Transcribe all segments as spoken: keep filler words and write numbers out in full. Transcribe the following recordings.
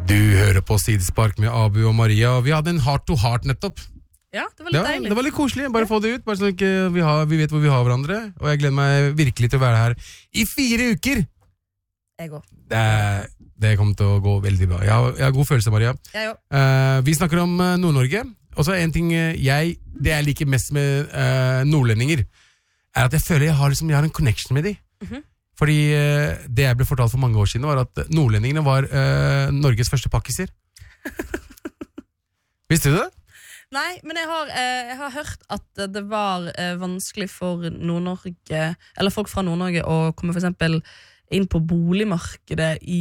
Du hører på Sidespark med Abu og Maria, og vi hadde en heart to heart nettopp. Ja, det var litt ja, deilig. Det var litt koselig, bare ja. Få det ut, bare så ikke vi, har, vi vet hvor vi har hverandre, og jeg gleder meg virkelig til å være her i fire uker. Jeg går. Det, det kommer til å gå veldig bra. Jeg har, jeg har god følelse, Maria. Jeg òg. Uh, vi snakker om uh, Nord-Norge, og så en ting uh, jeg, det jeg liker mest med uh, nordlendinger, er at jeg føler jeg har, liksom, jeg har en connection med de. Mhm. Fordi uh, det jeg ble fortalt for mange år siden var at nordlendingene var uh, Norges første pakkiser. Visste du det? Nei, men jeg har, eh, jeg har hørt at det var eh, vanskelig for Nord-Norge, eller folk fra Nord-Norge å komme for eksempel inn på boligmarkedet i,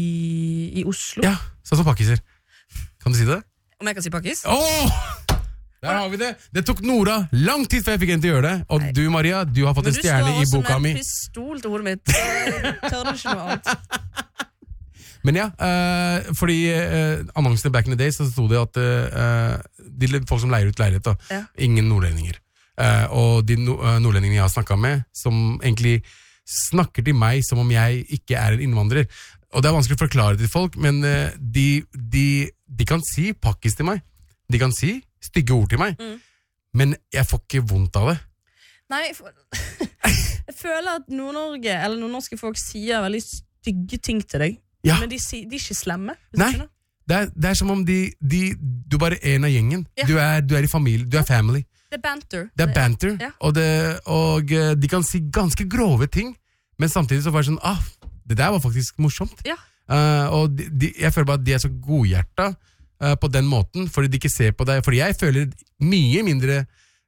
i Oslo. Ja, sånn som pakkiser. Kan du si det? Om jeg kan si pakkis? Åh! Der har vi det. Det tok Nora lang tid før jeg fikk henne til å gjøre det. Og Nei. Du, Maria, du har fått en stjerne i boka mi. Men du står også med en pistol til hodet mitt. Jeg tør det ikke noe annet. Men ja, uh, fordi uh, annonsene back in the days så stod det at uh, de folk som leier ut leilighet da, ja. Ingen nordlendinger. Uh, og de no uh, nordlendingene jeg har snakket med, som egentlig snakker til meg som om jeg ikke er en innvandrer. Og det er vanskelig å forklare til folk, men uh, de, de, de kan si pakkis til meg. De kan si stygge ord til meg, mm. men jeg får ikke vondt av det. Nei, for, jeg føler at Nord-Norge, eller nordnorske folk sier veldig stygge ting til deg, ja. Men de, de er ikke slemme. Nei, det er, det er som om de, de, du bare er en av gjengen. Ja. Du, er, du er i familie, du er family. Det er banter. Det er banter, ja. og, det, og de kan si ganske grove ting, men samtidig så var det sånn, ah, det der var faktisk morsomt. Ja. Uh, og de, de, jeg føler bare at de er så godhjertet, Uh, på den måten, fordi de ikke ser på deg. Fordi jeg føler mye mindre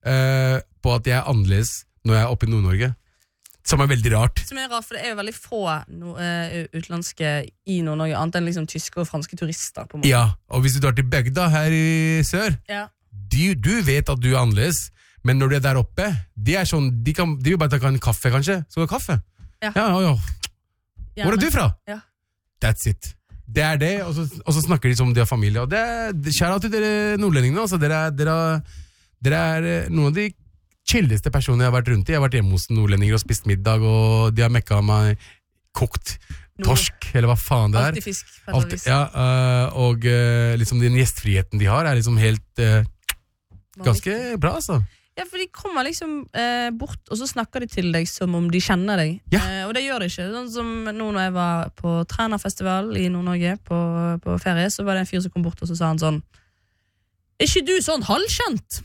uh, på at jeg er annerledes når jeg er oppe i Nord-Norge. Som er veldig rart. Som er rart, for det er jo veldig få no, uh, utenlandske i Nord-Norge, annet enn liksom tyske og franske turister. På en måte. Ja, og hvis du drar til Bøgda her i sør, ja. du, du vet at du er annerledes, men når du er der oppe, de er sånn, de, kan, de vil bare ta en kaffe kanskje. Skal du ha kaffe? Ja. Ja, ja, ja. Hvor er du fra? Ja. That's it. Det er det, og så, og så snakker de som om de har familie. Og det er, kjære til dere nordlendingene, altså, dere, er, dere, dere er noen av de chilleste personene jeg har vært rundt i. Jeg har vært hjemme hos nordlendinger og spist middag, og de har mekka meg kokt torsk, eller hva faen det er. Alltid fisk. Alt, ja, uh, og uh, liksom den gjestfriheten de har er liksom helt uh, ganske bra, altså. Ja, for de kommer liksom eh, bort, og så snakker de til deg som om de kjenner deg. Ja. Eh, og det gjør de ikke. Sånn som nå når jeg var på Træna-festival i Nord-Norge på, på ferie, så var det en fyr som kom bort, og så sa han sånn, er ikke du sånn halvkjent?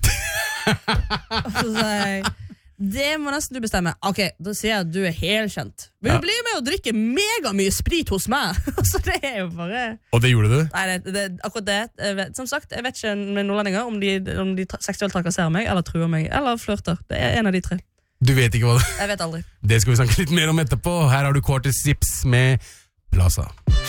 Og så sa jeg, det må nesten du bestemme. Ok, da sier jeg at du er helkjent. Vil du ja. Bli med og drikke mega mye sprit hos meg? Så det er jo bare... Og det gjorde du? Nei, det, det, akkurat det. Jeg vet, som sagt, jeg vet ikke med nordlendinger om de, om de seksuelt trakasserer meg, eller truer meg, eller flørter. Det er en av de tre. Du vet ikke hva det er? Jeg vet aldri. Det skal vi snakke litt mer om etterpå. Her har du Quarter Zips med Plaza.